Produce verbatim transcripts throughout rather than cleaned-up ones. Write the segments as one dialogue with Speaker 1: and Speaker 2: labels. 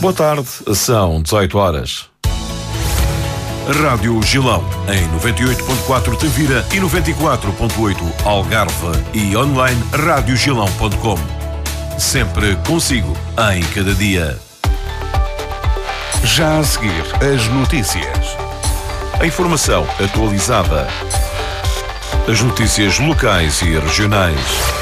Speaker 1: Boa tarde, são dezoito horas. Rádio Gilão, em noventa e oito ponto quatro Tavira e noventa e quatro ponto oito Algarve e online rádio gilão ponto com. Sempre consigo, em cada dia. Já a seguir, as notícias. A informação atualizada. As notícias locais e regionais.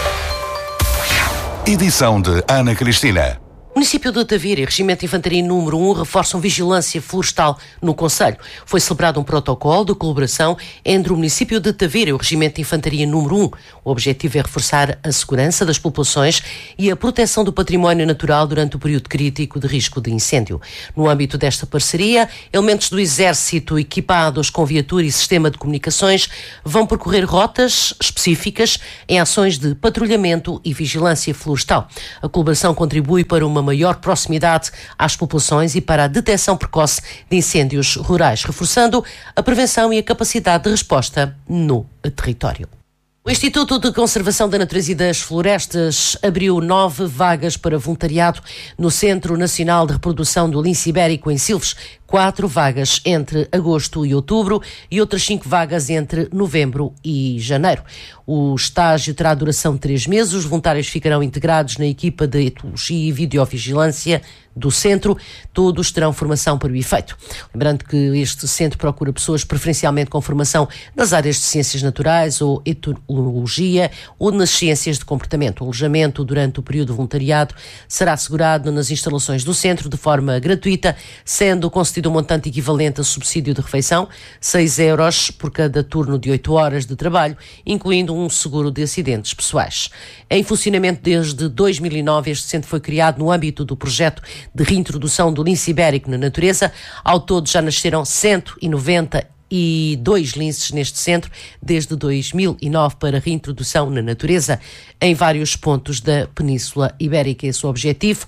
Speaker 1: Edição de Ana Cristina.
Speaker 2: O município de Tavira e Regimento de Infantaria número um reforçam vigilância florestal no concelho. Foi celebrado um protocolo de colaboração entre o município de Tavira e o Regimento de Infantaria número um. O objetivo é reforçar a segurança das populações e a proteção do património natural durante o período crítico de risco de incêndio. No âmbito desta parceria, elementos do Exército equipados com viatura e sistema de comunicações vão percorrer rotas específicas em ações de patrulhamento e vigilância florestal. A colaboração contribui para uma maior proximidade às populações e para a detecção precoce de incêndios rurais, reforçando a prevenção e a capacidade de resposta no território. O Instituto de Conservação da Natureza e das Florestas abriu nove vagas para voluntariado no Centro Nacional de Reprodução do Lince Ibérico em Silves. Quatro vagas entre agosto e outubro e outras cinco vagas entre novembro e janeiro. O estágio terá duração de três meses. Os voluntários ficarão integrados na equipa de etologia e videovigilância do centro. Todos terão formação para o efeito. Lembrando que este centro procura pessoas preferencialmente com formação nas áreas de ciências naturais ou etologia ou nas ciências de comportamento. O alojamento durante o período de voluntariado será assegurado nas instalações do centro de forma gratuita, sendo concedido um montante equivalente a subsídio de refeição, seis euros por cada turno de oito horas de trabalho, incluindo um seguro de acidentes pessoais. Em funcionamento desde dois mil e nove, este centro foi criado no âmbito do projeto de reintrodução do lince ibérico na natureza. Ao todo já nasceram cento e noventa e dois linces neste centro desde dois mil e nove para reintrodução na natureza em vários pontos da Península Ibérica. Esse é o objetivo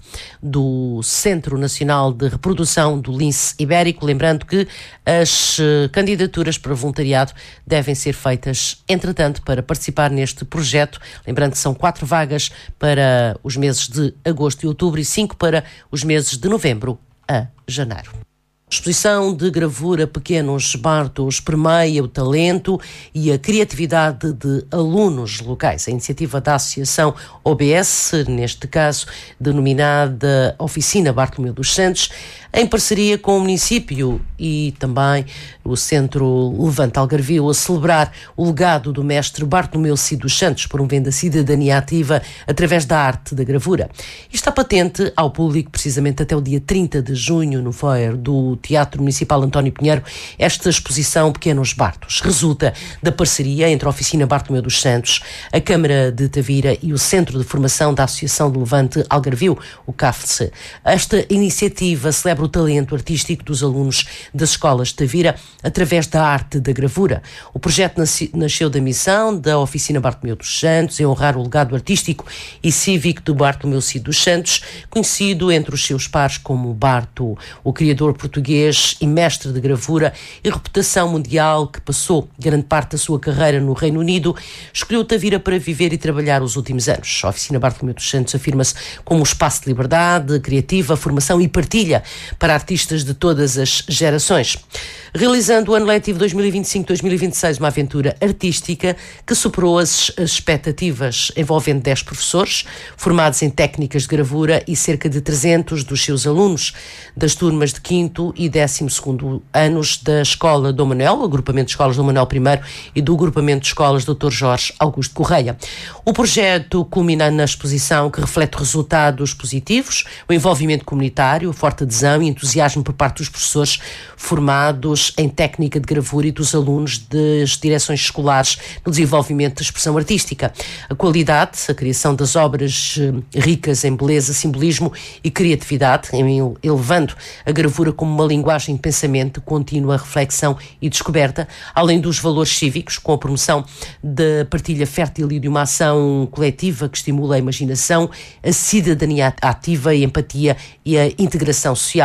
Speaker 2: do Centro Nacional de Reprodução do Lince Ibérico. Lembrando que as candidaturas para voluntariado devem ser feitas, entretanto, para participar neste projeto. Lembrando que são quatro vagas para os meses de agosto e outubro e cinco para os meses de novembro a janeiro. Exposição de gravura Pequenos Bardos permeia o talento e a criatividade de alunos locais. A iniciativa da Associação O B S, neste caso denominada Oficina Bartolomeu dos Santos, em parceria com o município e também o Centro Levante Algarvio, a celebrar o legado do mestre Bartolomeu Cid dos Santos, promovendo a cidadania ativa através da arte da gravura. E está patente ao público, precisamente até o dia trinta de junho, no foyer do Teatro Municipal António Pinheiro, esta exposição Pequenos Bardos. Resulta da parceria entre a Oficina Bartolomeu dos Santos, a Câmara de Tavira e o Centro de Formação da Associação do Levante Algarvio, o C A F C. Esta iniciativa celebra o talento artístico dos alunos das escolas de Tavira através da arte da gravura. O projeto nasceu da missão da Oficina Bartolomeu dos Santos em honrar o legado artístico e cívico do Bartolomeu Cid dos Santos, conhecido entre os seus pares como Barto, o criador português e mestre de gravura e reputação mundial que passou grande parte da sua carreira no Reino Unido, escolheu Tavira para viver e trabalhar os últimos anos. A Oficina Bartolomeu dos Santos afirma-se como um espaço de liberdade criativa, formação e partilha para artistas de todas as gerações. Realizando o ano letivo dois mil e vinte e cinco dois mil e vinte e seis uma aventura artística que superou as, as expectativas, envolvendo dez professores formados em técnicas de gravura e cerca de trezentos dos seus alunos das turmas de quinto e décimo segundo anos da Escola Dom Manuel, o agrupamento de escolas Dom Manuel I e do agrupamento de escolas doutor Jorge Augusto Correia. O projeto culmina na exposição que reflete resultados positivos, o envolvimento comunitário, a forte adesão e entusiasmo por parte dos professores formados em técnica de gravura e dos alunos das direções escolares no desenvolvimento da expressão artística. A qualidade, a criação das obras ricas em beleza, simbolismo e criatividade, elevando a gravura como uma linguagem de pensamento, contínua reflexão e descoberta, além dos valores cívicos, com a promoção da partilha fértil e de uma ação coletiva que estimula a imaginação, a cidadania ativa, a empatia e a integração social.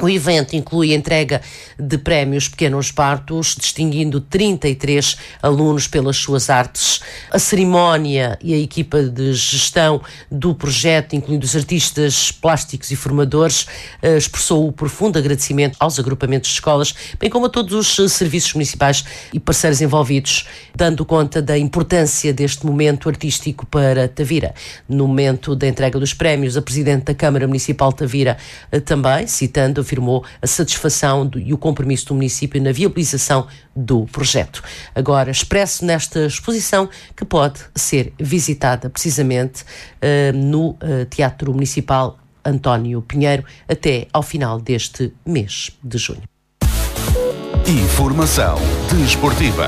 Speaker 2: O evento inclui a entrega de prémios Pequenos Partos, distinguindo trinta e três alunos pelas suas artes. A cerimónia e a equipa de gestão do projeto, incluindo os artistas plásticos e formadores, expressou o profundo agradecimento aos agrupamentos de escolas, bem como a todos os serviços municipais e parceiros envolvidos, dando conta da importância deste momento artístico para Tavira. No momento da entrega dos prémios, a Presidente da Câmara Municipal de Tavira também, citando, afirmou a satisfação do, e o compromisso do município na viabilização do projeto. Agora, expresso nesta exposição que pode ser visitada precisamente uh, no uh, Teatro Municipal António Pinheiro até ao final deste mês de junho.
Speaker 1: Informação desportiva.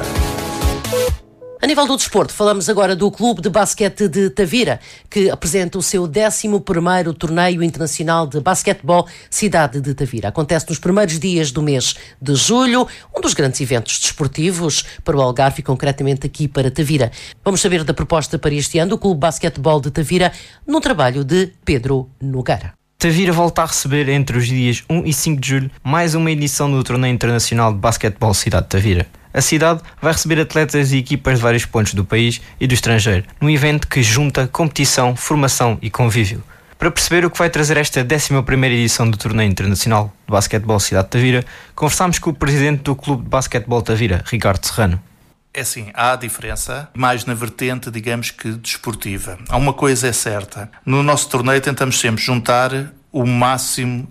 Speaker 2: A nível do desporto, falamos agora do Clube de Basquete de Tavira, que apresenta o seu décimo primeiro Torneio Internacional de Basquetebol Cidade de Tavira. Acontece nos primeiros dias do mês de julho, um dos grandes eventos desportivos para o Algarve e concretamente aqui para Tavira. Vamos saber da proposta para este ano do Clube de Basquetebol de Tavira, num trabalho de Pedro Nogueira.
Speaker 3: Tavira volta a receber entre os dias um e cinco de julho mais uma edição do Torneio Internacional de Basquetebol Cidade de Tavira. A cidade vai receber atletas e equipas de vários pontos do país e do estrangeiro, num evento que junta competição, formação e convívio. Para perceber o que vai trazer esta décima primeira edição do Torneio Internacional de Basquetebol Cidade de Tavira, conversámos com o presidente do Clube de Basquetebol Tavira, Ricardo Serrano.
Speaker 4: É assim, há diferença, mais na vertente, digamos que desportiva. Há uma coisa é certa, no nosso torneio tentamos sempre juntar o máximo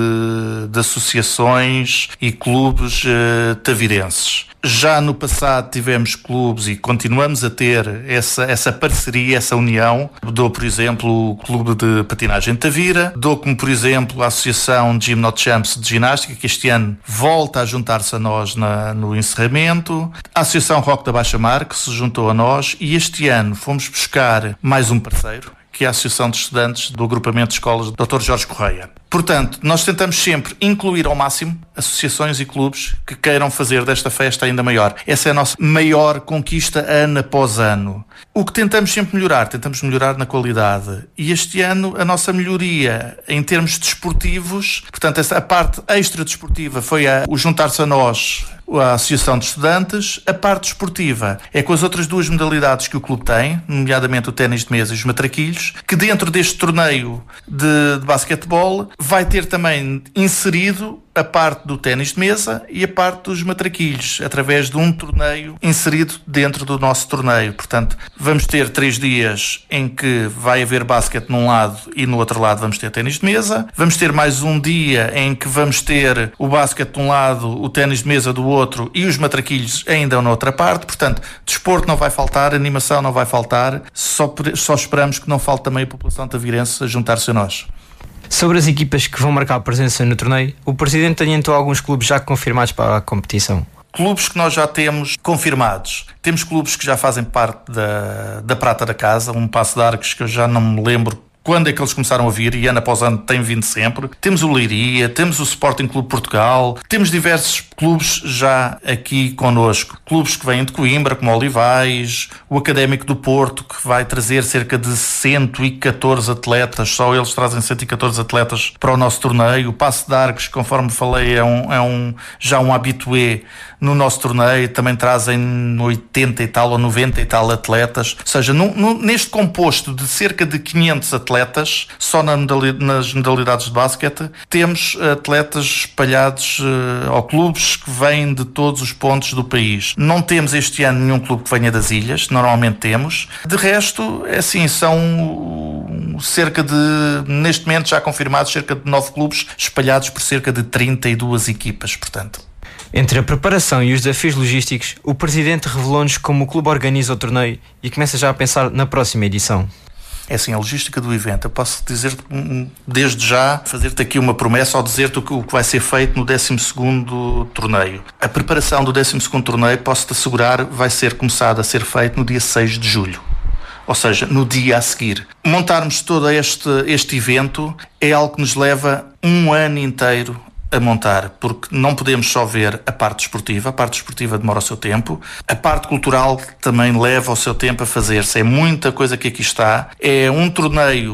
Speaker 4: de, de associações e clubes uh, tavirenses. Já no passado tivemos clubes e continuamos a ter essa, essa parceria, essa união. Dou, por exemplo, o Clube de Patinagem de Tavira, dou como, por exemplo, a Associação de Gymnochamps de Ginástica, que este ano volta a juntar-se a nós na, no encerramento, a Associação Roque da Baixa Mar, que se juntou a nós, e este ano fomos buscar mais um parceiro, que é a Associação de Estudantes do Agrupamento de Escolas doutor Jorge Correia. Portanto, nós tentamos sempre incluir ao máximo associações e clubes que queiram fazer desta festa ainda maior. Essa é a nossa maior conquista ano após ano. O que tentamos sempre melhorar, tentamos melhorar na qualidade. E este ano a nossa melhoria em termos desportivos, portanto, essa, a parte extra-desportiva foi a, o juntar-se a nós, a Associação de Estudantes. A parte desportiva é com as outras duas modalidades que o clube tem, nomeadamente o ténis de mesa e os matraquilhos, que dentro deste torneio de, de basquetebol vai ter também inserido a parte do ténis de mesa e a parte dos matraquilhos, através de um torneio inserido dentro do nosso torneio. Portanto, vamos ter três dias em que vai haver basquete num lado e no outro lado vamos ter ténis de mesa. Vamos ter mais um dia em que vamos ter o basquete de um lado, o ténis de mesa do outro e os matraquilhos ainda na outra parte. Portanto, desporto não vai faltar, animação não vai faltar, só, só esperamos que não falte também a população tavirense a juntar-se a nós.
Speaker 3: Sobre as equipas que vão marcar presença no torneio, o Presidente adiantou alguns clubes já confirmados para a competição.
Speaker 4: Clubes que nós já temos confirmados. Temos clubes que já fazem parte da, da prata da casa, um Passo de Arcos que eu já não me lembro quando é que eles começaram a vir, e ano após ano tem vindo sempre. Temos o Leiria, temos o Sporting Clube Portugal, temos diversos clubes já aqui connosco. Clubes que vêm de Coimbra, como o Olivais, o Académico do Porto, que vai trazer cerca de cento e catorze atletas, só eles trazem cento e catorze atletas para o nosso torneio. O Passo de Arcos, conforme falei, é, um, é um, já um habitué no nosso torneio, também trazem oitenta e tal ou noventa e tal atletas. Ou seja, no, no, neste composto de cerca de quinhentos atletas, só na modalidade, nas modalidades de basquete, temos atletas espalhados uh, ou clubes que vêm de todos os pontos do país. Não temos este ano nenhum clube que venha das ilhas, normalmente temos. De resto, é assim, são cerca de, neste momento já confirmados, cerca de nove clubes espalhados por cerca de trinta e duas equipas, portanto.
Speaker 3: Entre a preparação e os desafios logísticos, o Presidente revelou-nos como o clube organiza o torneio e começa já a pensar na próxima edição.
Speaker 4: É assim, a logística do evento, eu posso dizer-te desde já, fazer-te aqui uma promessa ou dizer-te o que vai ser feito no décimo segundo torneio. A preparação do décimo segundo torneio, posso-te assegurar, vai ser começada a ser feita no dia seis de julho. Ou seja, no dia a seguir. Montarmos todo este, este evento é algo que nos leva um ano inteiro a montar, porque não podemos só ver a parte desportiva, a parte desportiva demora o seu tempo, a parte cultural também leva o seu tempo a fazer-se, é muita coisa que aqui está, é um torneio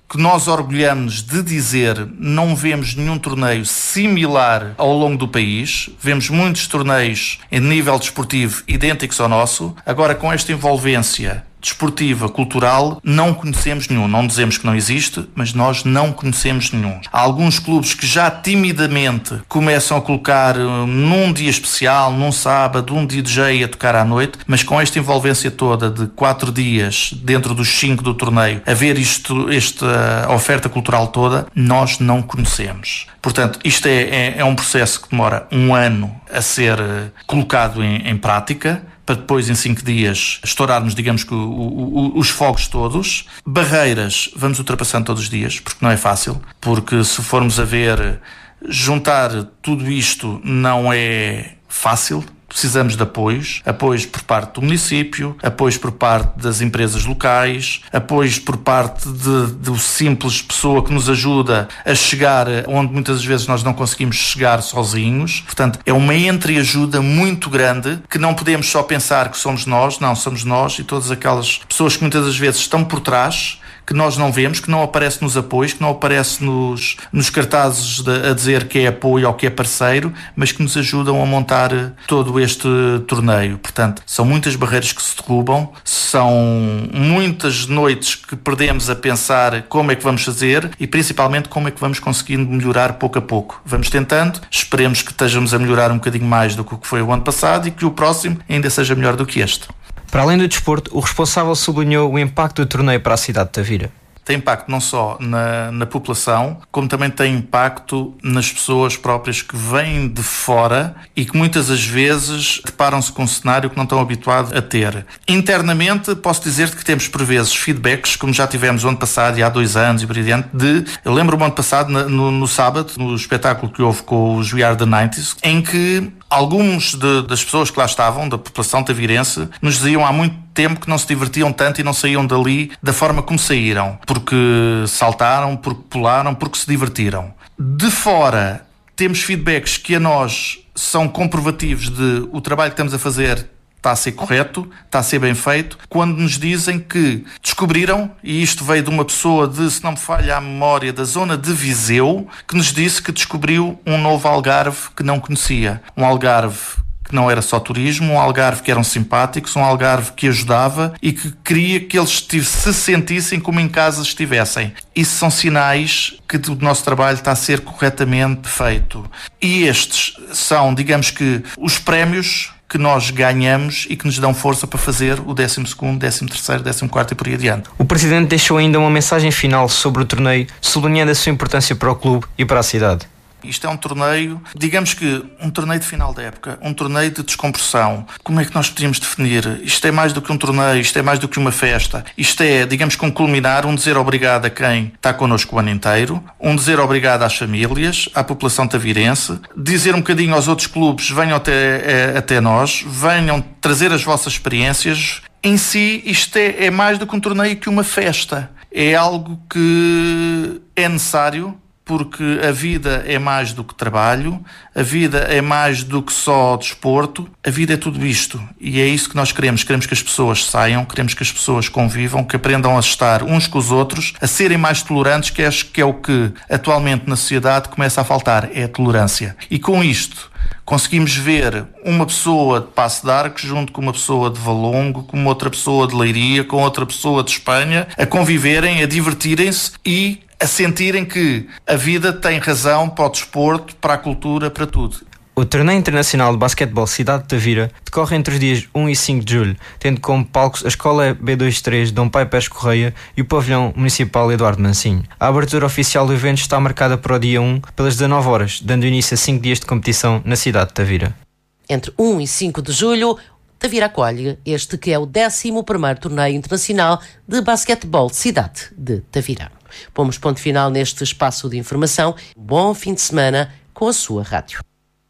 Speaker 4: que nós orgulhamos de dizer, não vemos nenhum torneio similar ao longo do país. Vemos muitos torneios em nível desportivo idênticos ao nosso. Agora, com esta envolvência desportiva, cultural, não conhecemos nenhum. Não dizemos que não existe, mas nós não conhecemos nenhum. Há alguns clubes que já timidamente começam a colocar num dia especial, num sábado, um D J a tocar à noite, mas com esta envolvência toda de quatro dias dentro dos cinco do torneio, a ver isto, esta oferta cultural toda, nós não conhecemos. Portanto, isto é, é, é um processo que demora um ano a ser colocado em, em prática, para depois, em cinco dias, estourarmos, digamos que, o, o, os fogos todos. Barreiras vamos ultrapassando todos os dias, porque não é fácil, porque se formos a ver, juntar tudo isto não é fácil. Precisamos de apoios, apoios por parte do município, apoios por parte das empresas locais, apoios por parte de, de simples pessoa que nos ajuda a chegar onde muitas vezes nós não conseguimos chegar sozinhos. Portanto, é uma entreajuda muito grande que não podemos só pensar que somos nós, não, somos nós e todas aquelas pessoas que muitas das vezes estão por trás, que nós não vemos, que não aparece nos apoios, que não aparece nos, nos cartazes de, a dizer que é apoio ou que é parceiro, mas que nos ajudam a montar todo este torneio. Portanto, são muitas barreiras que se derrubam, são muitas noites que perdemos a pensar como é que vamos fazer e principalmente como é que vamos conseguindo melhorar pouco a pouco. Vamos tentando, esperemos que estejamos a melhorar um bocadinho mais do que foi o ano passado e que o próximo ainda seja melhor do que este.
Speaker 3: Para além do desporto, o responsável sublinhou o impacto do torneio para a cidade de Tavira.
Speaker 4: Tem impacto não só na, na população, como também tem impacto nas pessoas próprias que vêm de fora e que muitas das vezes deparam-se com um cenário que não estão habituados a ter. Internamente, posso dizer-te que temos por vezes feedbacks, como já tivemos o ano passado e há dois anos e por aí diante, de... Eu lembro-me ano passado, no, no sábado, no espetáculo que houve com os We Are The nineties, em que alguns de, das pessoas que lá estavam, da população tavirense, nos diziam há muito tempo que não se divertiam tanto e não saíam dali da forma como saíram. Porque saltaram, porque pularam, porque se divertiram. De fora, temos feedbacks que a nós são comprovativos de o trabalho que estamos a fazer está a ser correto, está a ser bem feito, quando nos dizem que descobriram, e isto veio de uma pessoa de, se não me falha a memória, da zona de Viseu, que nos disse que descobriu um novo Algarve que não conhecia. Um Algarve que não era só turismo, um Algarve que eram simpáticos, um Algarve que ajudava e que queria que eles se sentissem como em casa estivessem. Isso são sinais que o nosso trabalho está a ser corretamente feito. E estes são, digamos que, os prémios que nós ganhamos e que nos dão força para fazer o décimo segundo, décimo terceiro, décimo quarto e por aí adiante.
Speaker 3: O Presidente deixou ainda uma mensagem final sobre o torneio, sublinhando a sua importância para o clube e para a cidade.
Speaker 4: Isto é um torneio, digamos que um torneio de final da época, um torneio de descompressão. Como é que nós podíamos definir? Isto é mais do que um torneio, isto é mais do que uma festa. Isto é, digamos que um culminar, um dizer obrigado a quem está connosco o ano inteiro, um dizer obrigado às famílias, à população tavirense, dizer um bocadinho aos outros clubes, venham até, é, até nós, venham trazer as vossas experiências. Em si, isto é, é mais do que um torneio que uma festa. É algo que é necessário, porque a vida é mais do que trabalho, a vida é mais do que só desporto, a vida é tudo isto. E é isso que nós queremos. Queremos que as pessoas saiam, queremos que as pessoas convivam, que aprendam a estar uns com os outros, a serem mais tolerantes, que acho que é o que atualmente na sociedade começa a faltar, é a tolerância. E com isto conseguimos ver uma pessoa de Passo de Arcos junto com uma pessoa de Valongo, com outra pessoa de Leiria, com outra pessoa de Espanha, a conviverem, a divertirem-se e a sentirem que a vida tem razão para o desporto, para a cultura, para tudo.
Speaker 3: O Torneio Internacional de Basquetebol Cidade de Tavira decorre entre os dias um e cinco de julho, tendo como palcos a Escola B vinte e três Dom Pai Pérez Correia e o Pavilhão Municipal Eduardo Mancinho. A abertura oficial do evento está marcada para o dia um, pelas dezanove horas, dando início a cinco dias de competição na cidade de Tavira.
Speaker 2: Entre um e cinco de julho, Tavira acolhe este que é o décimo primeiro Torneio Internacional de Basquetebol Cidade de Tavira. Pomos ponto final neste espaço de informação. Bom fim de semana com a sua rádio.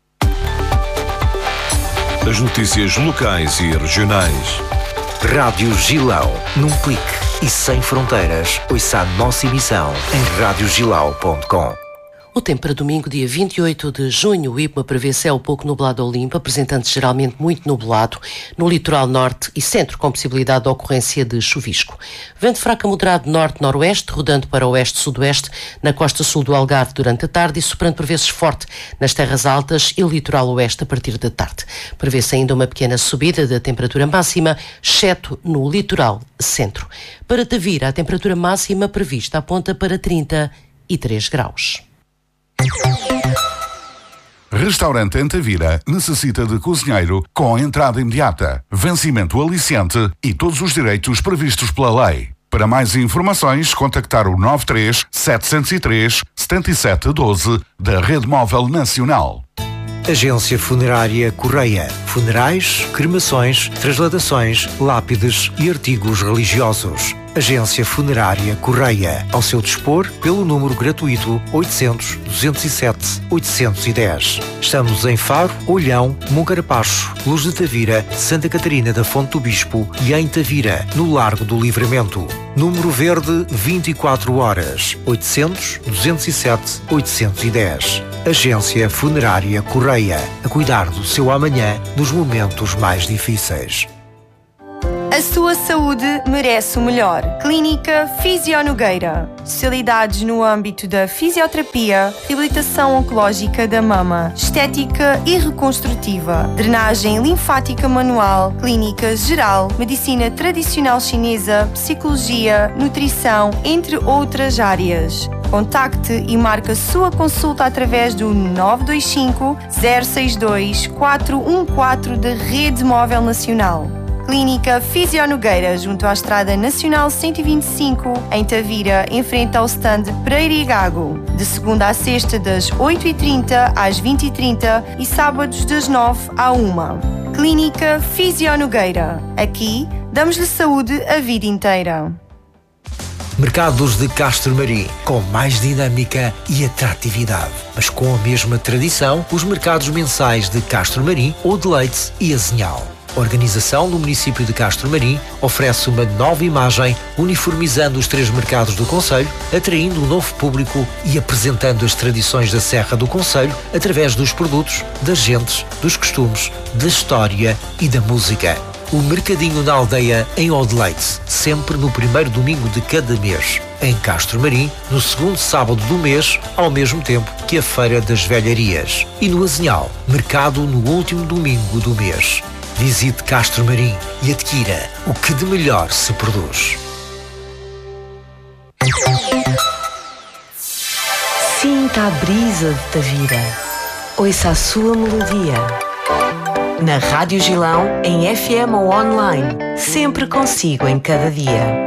Speaker 1: As notícias locais e regionais.
Speaker 5: Rádio Gilão. Num clique e sem fronteiras, ouça a nossa emissão em rádio gilau ponto com.
Speaker 2: O tempo para domingo, dia vinte e oito de junho, o IPMA prevê céu pouco nublado ou limpo, apresentando-se geralmente muito nublado no litoral norte e centro, com possibilidade de ocorrência de chuvisco. Vento fraco a moderado norte-noroeste, rodando para oeste-sudoeste na costa sul do Algarve durante a tarde e soprando por vezes forte nas terras altas e o litoral oeste a partir da tarde. Prevê-se ainda uma pequena subida da temperatura máxima, exceto no litoral centro. Para Tavira, a temperatura máxima prevista aponta para trinta e três graus.
Speaker 6: Restaurante em Tavira necessita de cozinheiro com entrada imediata, vencimento aliciente e todos os direitos previstos pela lei. Para mais informações, contactar o nove três sete zero três sete sete um dois da Rede Móvel Nacional.
Speaker 5: Agência Funerária Correia. Funerais, cremações, transladações, lápides e artigos religiosos. Agência Funerária Correia. Ao seu dispor, pelo número gratuito oitocentos, duzentos e sete, oitocentos e dez. Estamos em Faro, Olhão, Moncarapacho, Luz de Tavira, Santa Catarina da Fonte do Bispo e em Tavira, no Largo do Livramento. Número verde vinte e quatro horas. oitocentos, duzentos e sete, oitocentos e dez. Agência Funerária Correia. A cuidar do seu amanhã nos momentos mais difíceis.
Speaker 7: A sua saúde merece o melhor. Clínica Fisio Nogueira. Especialidades no âmbito da fisioterapia, reabilitação oncológica da mama, estética e reconstrutiva, drenagem linfática manual, clínica geral, medicina tradicional chinesa, psicologia, nutrição, entre outras áreas. Contacte e marque a sua consulta através do nove dois cinco, zero seis dois, quatro um quatro da Rede Móvel Nacional. Clínica Fisio Nogueira, junto à Estrada Nacional cento e vinte e cinco, em Tavira, em frente ao stand Pereira e Gago. De segunda a sexta, das oito e trinta às vinte e trinta e sábados das nove à uma. Clínica Fisio Nogueira. Aqui, damos-lhe saúde a vida inteira.
Speaker 5: Mercados de Castro Marim, com mais dinâmica e atratividade. Mas com a mesma tradição, os mercados mensais de Castro Marim, Odileite e Azinhal. A organização do município de Castro Marim oferece uma nova imagem, uniformizando os três mercados do concelho, atraindo um novo público e apresentando as tradições da Serra do Concelho através dos produtos, das gentes, dos costumes, da história e da música. O Mercadinho na Aldeia, em Odileite, sempre no primeiro domingo de cada mês. Em Castro Marim, no segundo sábado do mês, ao mesmo tempo que a Feira das Velharias. E no Azinhal, mercado no último domingo do mês. Visite Castro Marim e adquira o que de melhor se produz.
Speaker 8: Sinta a brisa de Tavira. Ouça a sua melodia. Na Rádio Gilão, em F M ou online. Sempre consigo em cada dia.